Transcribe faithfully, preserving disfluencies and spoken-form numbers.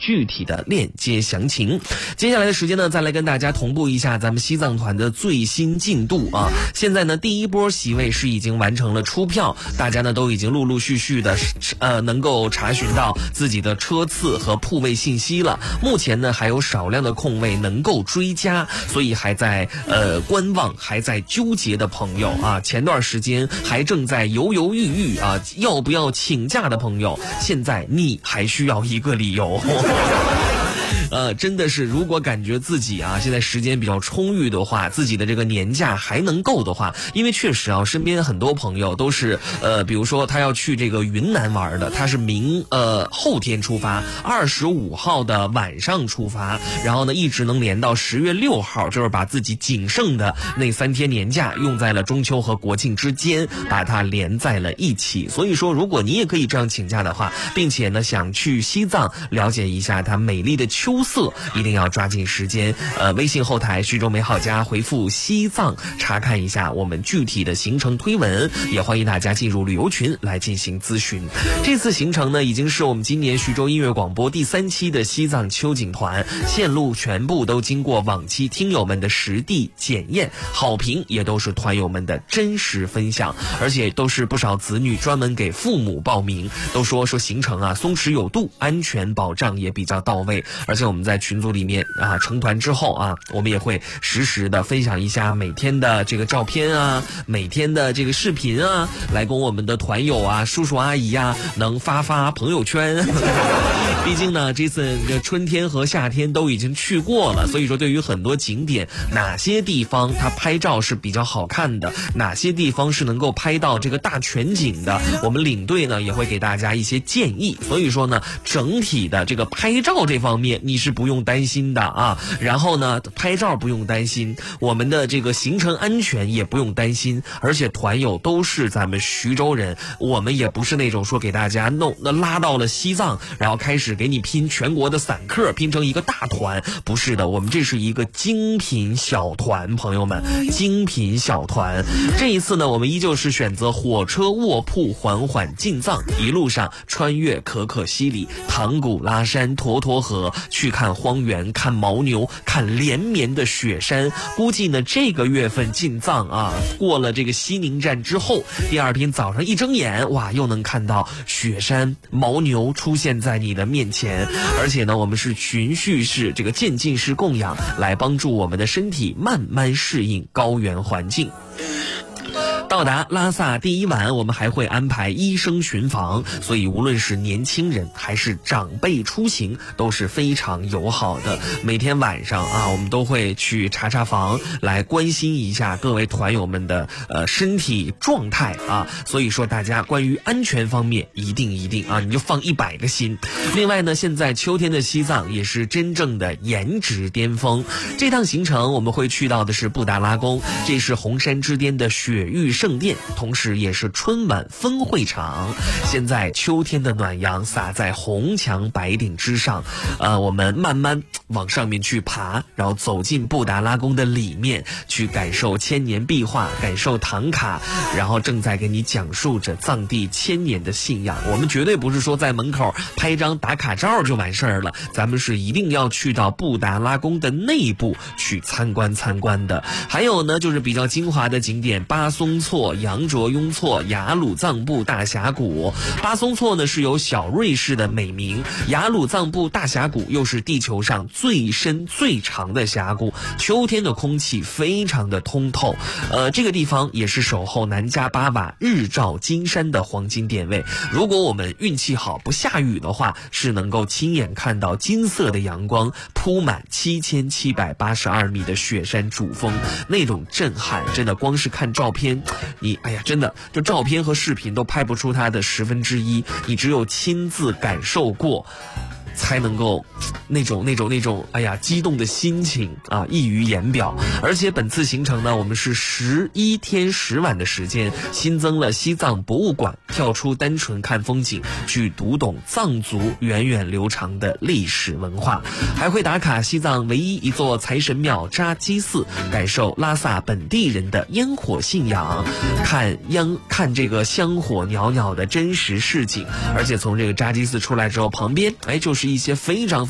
具体的链接详情。接下来的时间呢，再来跟大家同步一下咱们西藏团的最新进度啊。现在呢，第一波席位是已经完成了出票，大家呢都已经陆陆续续的呃能够查询到自己的车次和铺位信息了。目前呢还有少量的空位能够追加，所以还在呃观望、还在纠结的朋友啊，前段时间还正在犹犹豫豫啊要不要请假的朋友，现在你还需要一个理由。呃，真的是，如果感觉自己啊现在时间比较充裕的话，自己的这个年假还能够的话，因为确实啊，身边很多朋友都是呃，比如说他要去这个云南玩的，他是明呃后天出发，二十五号的晚上出发，然后呢一直能连到十月六号，就是把自己仅剩的那三天年假用在了中秋和国庆之间，把它连在了一起。所以说，如果你也可以这样请假的话，并且呢想去西藏了解一下它美丽的秋色，一定要抓紧时间。呃，微信后台徐州美好家回复西藏，查看一下我们具体的行程推文，也欢迎大家进入旅游群来进行咨询。这次行程呢，已经是我们今年徐州音乐广播第三期的西藏秋景团，线路全部都经过往期听友们的实地检验，好评也都是团友们的真实分享，而且都是不少子女专门给父母报名，都说说行程啊松弛有度，安全保障也比较到位。而且我们在群组里面啊，成团之后啊，我们也会实时的分享一下每天的这个照片啊，每天的这个视频啊，来供我们的团友啊、叔叔阿姨啊能发发朋友圈。毕竟呢，这次这春天和夏天都已经去过了，所以说对于很多景点，哪些地方它拍照是比较好看的，哪些地方是能够拍到这个大全景的，我们领队呢也会给大家一些建议。所以说呢，整体的这个拍照这方面你是不用担心的啊。然后呢，拍照不用担心，我们的这个行程安全也不用担心，而且团友都是咱们徐州人，我们也不是那种说给大家弄那拉到了西藏，然后开始给你拼全国的散客，拼成一个大团，不是的，我们这是一个精品小团，朋友们，精品小团。这一次呢，我们依旧是选择火车卧铺缓缓进藏，一路上穿越可可西里、唐古拉山、沱沱河，去看荒原，看牦牛，看连绵的雪山。估计呢这个月份进藏啊，过了这个西宁站之后，第二天早上一睁眼，哇，又能看到雪山、牦牛出现在你的面前。而且呢，我们是循序式这个渐进式供氧，来帮助我们的身体慢慢适应高原环境。到达拉萨第一晚，我们还会安排医生巡房，所以无论是年轻人还是长辈出行都是非常友好的。每天晚上啊，我们都会去查查房，来关心一下各位团友们的呃身体状态啊。所以说大家关于安全方面一定一定啊，你就放一百个心。另外呢，现在秋天的西藏也是真正的颜值巅峰。这趟行程我们会去到的是布达拉宫，这是红山之巅的雪域圣殿，同时也是春晚分会场。现在秋天的暖阳洒在红墙白顶之上，呃，我们慢慢往上面去爬，然后走进布达拉宫的里面，去感受千年壁画，感受唐卡，然后正在给你讲述着藏地千年的信仰。我们绝对不是说在门口拍张打卡照就完事儿了，咱们是一定要去到布达拉宫的内部去参观参观的。还有呢，就是比较精华的景点，巴松措、羊卓雍措、雅鲁藏布大峡谷。巴松措呢是有小瑞士的美名，雅鲁藏布大峡谷又是地球上最深最长的峡谷，秋天的空气非常的通透。呃，这个地方也是守候南迦巴瓦日照金山的黄金点位。如果我们运气好不下雨的话，是能够亲眼看到金色的阳光铺满七千七百八十二米的雪山主峰，那种震撼真的光是看照片，你哎呀真的就照片和视频都拍不出它的十分之一，你只有亲自感受过才能够那种那种那种哎呀激动的心情啊溢于言表。而且本次行程呢，我们是十一天十晚的时间，新增了西藏博物馆，跳出单纯看风景，去读懂藏族源远流长的历史文化。还会打卡西藏唯一一座财神庙扎基寺，感受拉萨本地人的烟火信仰，看烟看这个香火袅袅的真实市景。而且从这个扎基寺出来之后，旁边哎就是一些非常